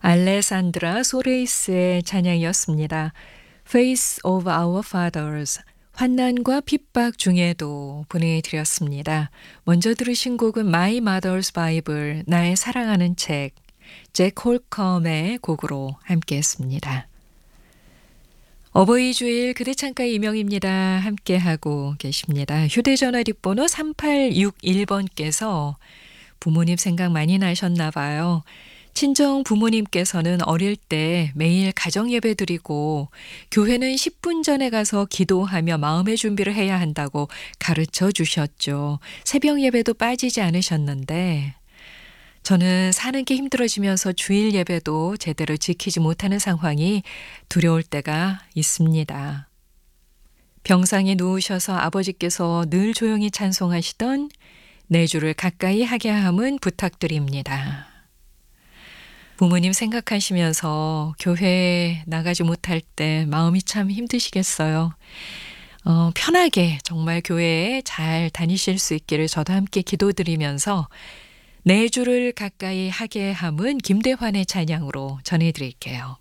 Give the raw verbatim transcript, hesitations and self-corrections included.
알레산드라 소레이스의 찬양이었습니다. Face of Our Fathers, 환난과 핍박 중에도 보내드렸습니다. 먼저 들으신 곡은 My Mother's Bible, 나의 사랑하는 책, 잭 홀컴의 곡으로 함께했습니다. 어버이 주일 그대 창가의 이명입니다. 함께하고 계십니다. 휴대전화 뒷번호 삼팔육일 번께서 부모님 생각 많이 나셨나 봐요. 친정 부모님께서는 어릴 때 매일 가정예배 드리고 교회는 십 분 전에 가서 기도하며 마음의 준비를 해야 한다고 가르쳐 주셨죠. 새벽 예배도 빠지지 않으셨는데 저는 사는 게 힘들어지면서 주일 예배도 제대로 지키지 못하는 상황이 두려울 때가 있습니다. 병상에 누우셔서 아버지께서 늘 조용히 찬송하시던 내 주를 가까이 하게 함은 부탁드립니다. 부모님 생각하시면서 교회에 나가지 못할 때 마음이 참 힘드시겠어요. 어, 편하게 정말 교회에 잘 다니실 수 있기를 저도 함께 기도드리면서 내 주를 가까이 하게 함은 김대환의 찬양으로 전해드릴게요.